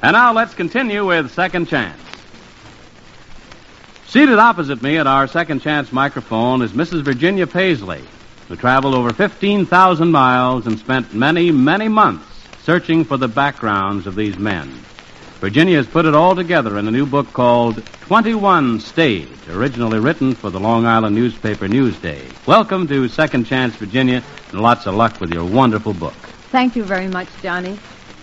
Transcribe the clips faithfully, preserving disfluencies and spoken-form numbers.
And now let's continue with Second Chance. Seated opposite me at our Second Chance microphone is Missus Virginia Paisley, who traveled over fifteen thousand miles and spent many, many months searching for the backgrounds of these men. Virginia has put it all together in a new book called twenty-one Stayed, originally written for the Long Island newspaper Newsday. Welcome to Second Chance, Virginia, and lots of luck with your wonderful book. Thank you very much, Johnny.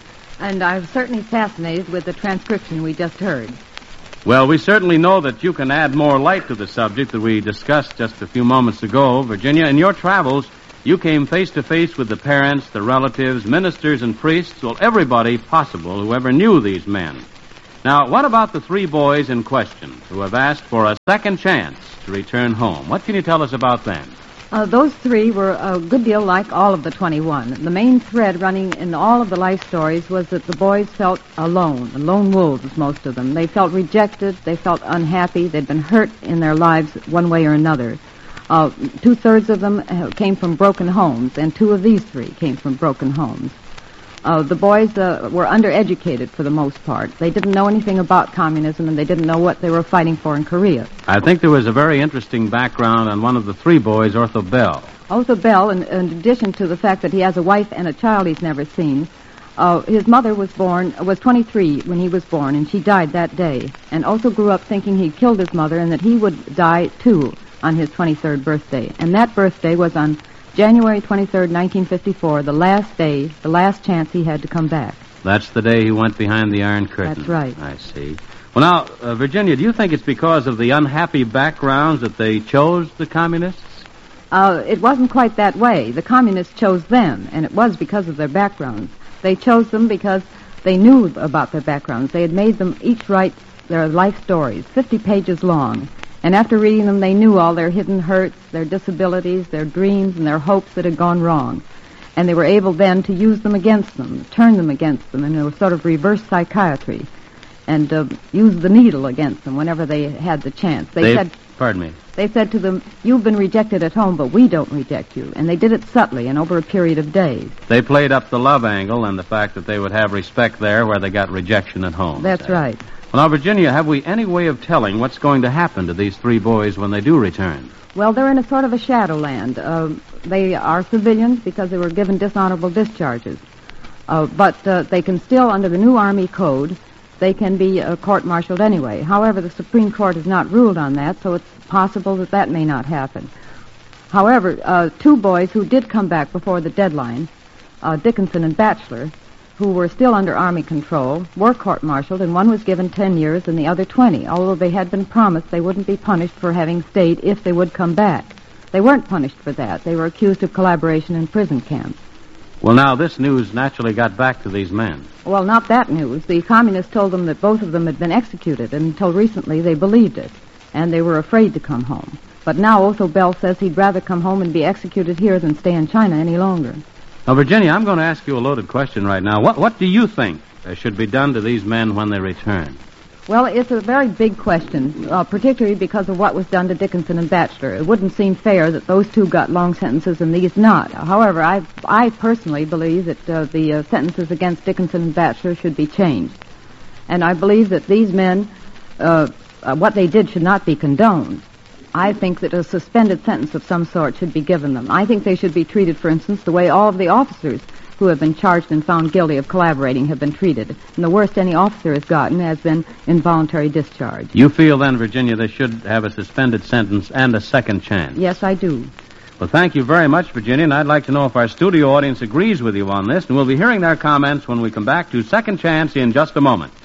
And I'm certainly fascinated with the transcription we just heard. Well, we certainly know that you can add more light to the subject that we discussed just a few moments ago. Virginia, in your travels, you came face to face with the parents, the relatives, ministers, and priests, well, everybody possible who ever knew these men. Now, what about the three boys in question who have asked for a second chance to return home? What can you tell us about them? Uh, those three were a good deal like all of the twenty-one. The main thread running in all of the life stories was that the boys felt alone, lone wolves, most of them. They felt rejected, they felt unhappy, they'd been hurt in their lives one way or another. Uh, two-thirds of them came from broken homes, and two of these three came from broken homes. Uh, the boys uh, were undereducated for the most part. They didn't know anything about communism, and they didn't know what they were fighting for in Korea. I think there was a very interesting background on one of the three boys, Otho Bell. Otho Bell, in, in addition to the fact that he has a wife and a child he's never seen, uh, his mother was born, was twenty-three when he was born, and she died that day. And Otho grew up thinking he'd killed his mother and that he would die, too, on his twenty-third birthday. And that birthday was on January twenty-third, nineteen fifty-four, the last day, the last chance he had to come back. That's the day he went behind the Iron Curtain. That's right. I see. Well, now, uh, Virginia, do you think it's because of the unhappy backgrounds that they chose the communists? Uh, it wasn't quite that way. The communists chose them, and it was because of their backgrounds. They chose them because they knew about their backgrounds. They had made them each write their life stories, fifty pages long. And after reading them, they knew all their hidden hurts, their disabilities, their dreams, and their hopes that had gone wrong. And they were able then to use them against them, turn them against them in a sort of reverse psychiatry, and uh, use the needle against them whenever they had the chance. They They've, said, pardon me. They said to them, "You've been rejected at home, but we don't reject you." And they did it subtly and over a period of days. They played up the love angle and the fact that they would have respect there where they got rejection at home. That's say. right. Well, now, Virginia, have we any way of telling what's going to happen to these three boys when they do return? Well, they're in a sort of a shadowland. Uh, they are civilians because they were given dishonorable discharges. Uh, but uh, they can still, under the new Army Code, they can be uh, court-martialed anyway. However, the Supreme Court has not ruled on that, so it's possible that that may not happen. However, uh, two boys who did come back before the deadline, uh, Dickinson and Batchelor, who were still under Army control, were court-martialed, and one was given ten years and the other twenty, although they had been promised they wouldn't be punished for having stayed if they would come back. They weren't punished for that. They were accused of collaboration in prison camps. Well, now, this news naturally got back to these men. Well, not that news. The communists told them that both of them had been executed, and until recently they believed it, and they were afraid to come home. But now Otho Bell says he'd rather come home and be executed here than stay in China any longer. Now, Virginia, I'm going to ask you a loaded question right now. What what do you think uh, should be done to these men when they return? Well, it's a very big question, uh, particularly because of what was done to Dickinson and Batchelor. It wouldn't seem fair that those two got long sentences and these not. However, I I personally believe that uh, the uh, sentences against Dickinson and Batchelor should be changed. And I believe that these men, uh, uh, what they did should not be condoned. I think that a suspended sentence of some sort should be given them. I think they should be treated, for instance, the way all of the officers who have been charged and found guilty of collaborating have been treated. And the worst any officer has gotten has been involuntary discharge. You feel then, Virginia, they should have a suspended sentence and a second chance? Yes, I do. Well, thank you very much, Virginia, and I'd like to know if our studio audience agrees with you on this, and we'll be hearing their comments when we come back to Second Chance in just a moment.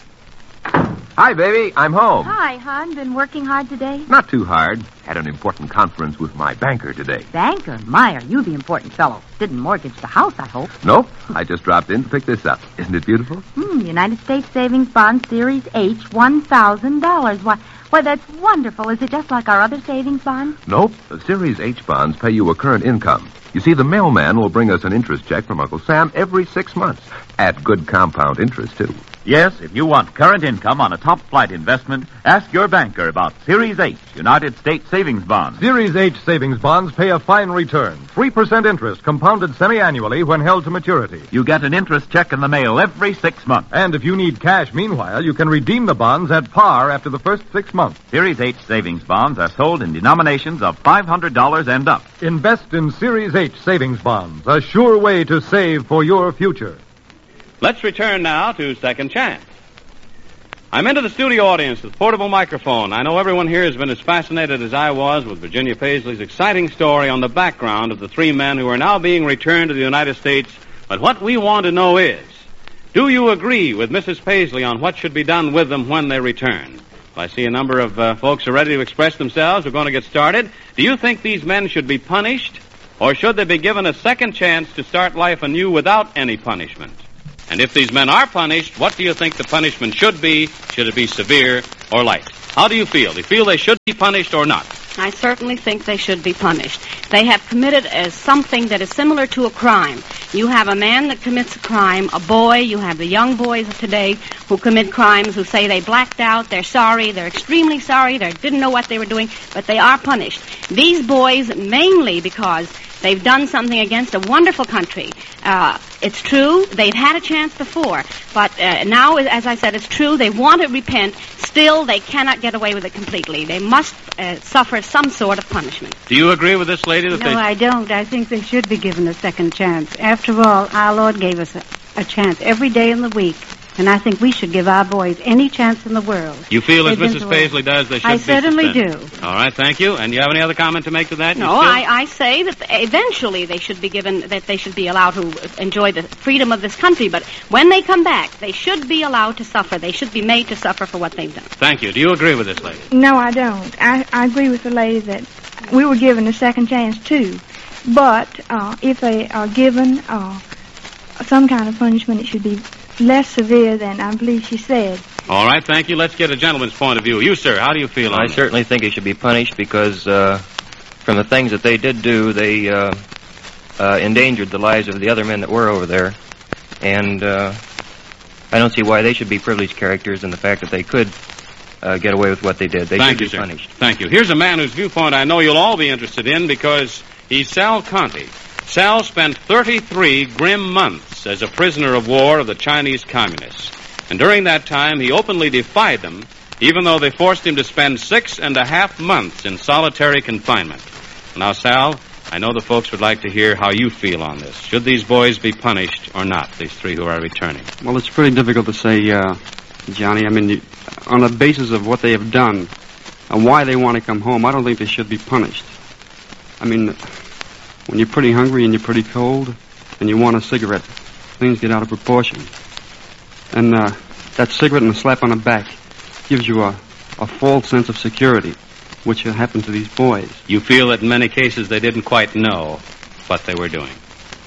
Hi, baby. I'm home. Hi, hon. Been working hard today? Not too hard. Had an important conference with my banker today. Banker? My, are you the important fellow? Didn't mortgage the house, I hope. Nope. I just dropped in to pick this up. Isn't it beautiful? Hmm, United States Savings Bond Series H, one thousand dollars. Why, why, that's wonderful. Is it just like our other savings bonds? Nope. The Series H bonds pay you a current income. You see, the mailman will bring us an interest check from Uncle Sam every six months. At good compound interest, too. Yes, if you want current income on a top-flight investment, ask your banker about Series H United States Savings Bonds. Series H savings bonds pay a fine return. three percent interest compounded semi-annually when held to maturity. You get an interest check in the mail every six months. And if you need cash meanwhile, you can redeem the bonds at par after the first six months. Series H savings bonds are sold in denominations of five hundred dollars and up. Invest in Series H savings bonds, a sure way to save for your future. Let's return now to Second Chance. I'm into the studio audience with portable microphone. I know everyone here has been as fascinated as I was with Virginia Paisley's exciting story on the background of the three men who are now being returned to the United States. But what we want to know is, do you agree with Missus Paisley on what should be done with them when they return? Well, I see a number of uh, folks are ready to express themselves. We're going to get started. Do you think these men should be punished, or should they be given a second chance to start life anew without any punishment? And if these men are punished, what do you think the punishment should be? Should it be severe or light? How do you feel? Do you feel they should be punished or not? I certainly think they should be punished. They have committed as something that is similar to a crime. You have a man that commits a crime, a boy, you have the young boys of today who commit crimes, who say they blacked out, they're sorry, they're extremely sorry, they didn't know what they were doing, but they are punished. These boys, mainly because they've done something against a wonderful country. Uh, it's true, they've had a chance before, but uh, now, as I said, it's true, they want to repent. Still, they cannot get away with it completely. They must uh, suffer some sort of punishment. Do you agree with this lady? That no, they... I don't. I think they should be given a second chance. After all, our Lord gave us a, a chance every day in the week. And I think we should give our boys any chance in the world. You feel as They've Missus Paisley does, they should I be certainly suspended. do. All right, thank you. And you have any other comment to make to that? No, I, I say that eventually they should be given, that they should be allowed to enjoy the freedom of this country. But when they come back, they should be allowed to suffer. They should be made to suffer for what they've done. Thank you. Do you agree with this lady? No, I don't. I, I agree with the lady that we were given a second chance, too. But uh, if they are given uh, some kind of punishment, it should be less severe than I believe she said. All right, thank you. Let's get a gentleman's point of view. You, sir, how do you feel on I this? certainly think he should be punished because uh, from the things that they did do, they uh, uh, endangered the lives of the other men that were over there. And uh, I don't see why they should be privileged characters in the fact that they could uh, get away with what they did. They Thank should you, be sir. punished. Thank you. Here's a man whose viewpoint I know you'll all be interested in because he's Sal Conti. Sal spent thirty-three grim months as a prisoner of war of the Chinese communists. And during that time, he openly defied them, even though they forced him to spend six and a half months in solitary confinement. Now, Sal, I know the folks would like to hear how you feel on this. Should these boys be punished or not, these three who are returning? Well, it's pretty difficult to say, uh, Johnny. I mean, you, on the basis of what they have done and why they want to come home, I don't think they should be punished. I mean, when you're pretty hungry and you're pretty cold and you want a cigarette, things get out of proportion. And uh, that cigarette and a slap on the back gives you a, a false sense of security, which happened to these boys. You feel that in many cases they didn't quite know what they were doing.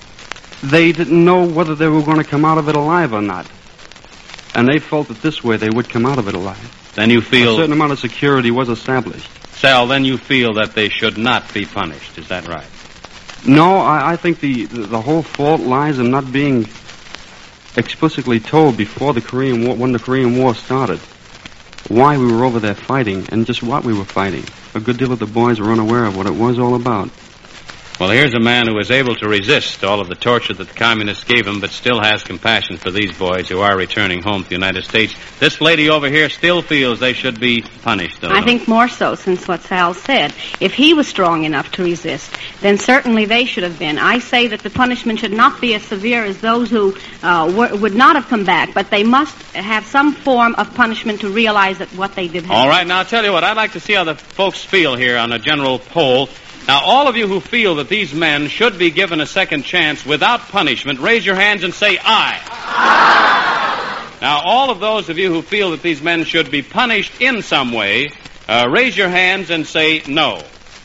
They didn't know whether they were going to come out of it alive or not. And they felt that this way they would come out of it alive. Then you feel... A certain amount of security was established. Sal, then you feel that they should not be punished. Is that right? No, I, I think the, the the whole fault lies in not being explicitly told before the Korean War, when the Korean War started, why we were over there fighting and just what we were fighting. A good deal of the boys were unaware of what it was all about. Well, here's a man who was able to resist all of the torture that the communists gave him, but still has compassion for these boys who are returning home to the United States. This lady over here still feels they should be punished, though. I think more so, since what Sal said. If he was strong enough to resist, then certainly they should have been. I say that the punishment should not be as severe as those who uh, were, would not have come back, but they must have some form of punishment to realize that what they did happened. All right, now I'll tell you what, I'd like to see how the folks feel here on a general poll. Now, all of you who feel that these men should be given a second chance without punishment, raise your hands and say aye. Aye. Now, all of those of you who feel that these men should be punished in some way, uh, raise your hands and say no.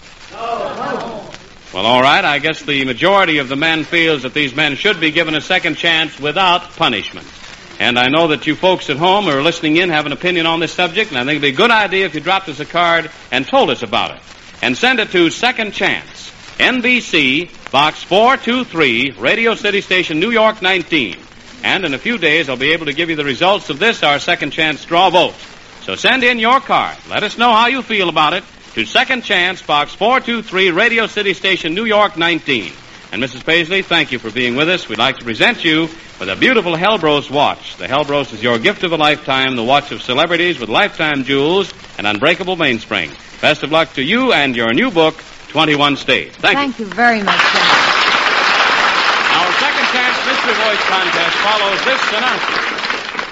No. Well, all right, I guess the majority of the men feels that these men should be given a second chance without punishment. And I know that you folks at home who are listening in have an opinion on this subject, and I think it would be a good idea if you dropped us a card and told us about it. And send it to Second Chance, N B C, Box four two three, Radio City Station, New York nineteen. And in a few days, I'll be able to give you the results of this, our Second Chance Straw Vote. So send in your card. Let us know how you feel about it to Second Chance, Box four two three, Radio City Station, New York, nineteen. And Missus Paisley, thank you for being with us. We'd like to present you with a beautiful Hellbros watch. The Hellbros is your gift of a lifetime, the watch of celebrities with lifetime jewels and unbreakable mainspring. Best of luck to you and your new book, twenty-one States. Thank, Thank you. you very much, General. Our Second Chance Mystery Voice contest follows this announcement.